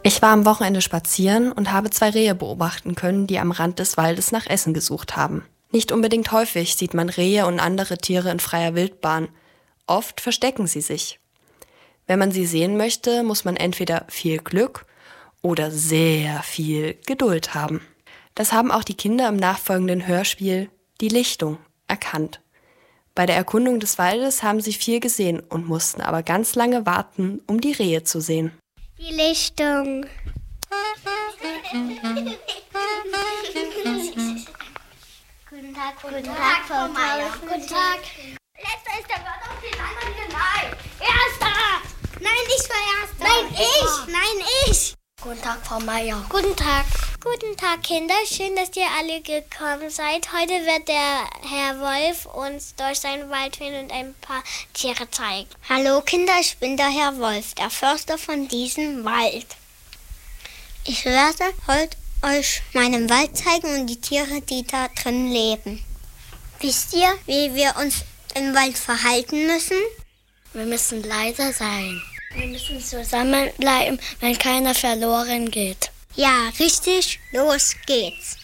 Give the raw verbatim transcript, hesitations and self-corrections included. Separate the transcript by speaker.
Speaker 1: Ich war am Wochenende spazieren und habe zwei Rehe beobachten können, die am Rand des Waldes nach Essen gesucht haben. Nicht unbedingt häufig sieht man Rehe und andere Tiere in freier Wildbahn. Oft verstecken sie sich. Wenn man sie sehen möchte, muss man entweder viel Glück oder sehr viel Geduld haben. Das haben auch die Kinder im nachfolgenden Hörspiel Die Lichtung erkannt. Bei der Erkundung des Waldes haben sie viel gesehen und mussten aber ganz lange warten, um die Rehe zu sehen.
Speaker 2: Die Lichtung. Guten Tag, guten Tag, Frau Meier. Guten Tag. Letzter ist der Wörter auf den anderen hier. Nein. Erster. Nein, ich war Erster. Nein, ich. Nein, ich. Guten Tag, Frau Meier. Guten Tag. Guten Tag, Kinder. Schön, dass ihr alle gekommen seid. Heute wird der Herr Wolf uns durch seinen Wald führen und ein paar Tiere zeigen.
Speaker 3: Hallo Kinder, ich bin der Herr Wolf, der Förster von diesem Wald. Ich werde heute euch meinen Wald zeigen und die Tiere, die da drin leben. Wisst ihr, wie wir uns im Wald verhalten müssen?
Speaker 2: Wir müssen leise sein. Wir müssen zusammenbleiben, wenn keiner verloren geht.
Speaker 3: Ja, richtig, los geht's.